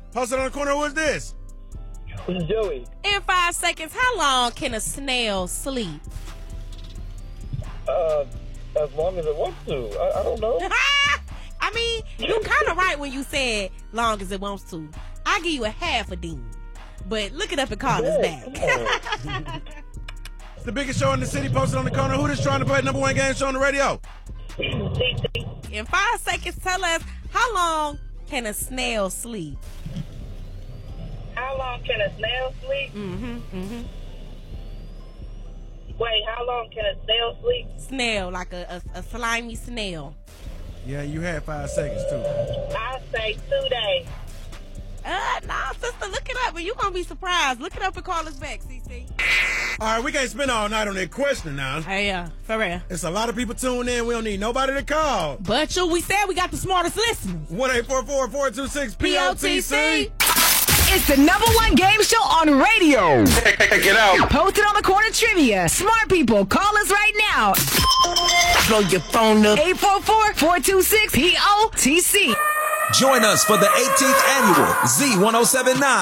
Posted on the corner, who's this? This is Joey. In 5 seconds, how long can a snail sleep? As long as it wants to. I don't know. I mean, you kind of right when you said long as it wants to. I give you a half a ding. But look it up and call us back. It's the biggest show in the city, posted on the corner. Who is trying to play the #1 game show on the radio? In 5 seconds, tell us, how long can a snail sleep? How long can a snail sleep? Wait, how long can a snail sleep? Snail, like a slimy snail. Yeah, you had 5 seconds, too. I say 2 days. Nah, sister, look it up, and you're going to be surprised. Look it up and call us back, CC. All right, we can't spend all night on that question now. Hey, for real. It's a lot of people tuning in. We don't need nobody to call. But we said we got the smartest listeners. 1-844-426-POTC. It's the #1 game show on radio. Check it out. Posted on the corner trivia. Smart people, call us right now. Blow your phone up. 844-426-POTC. Join us for the 18th annual Z1079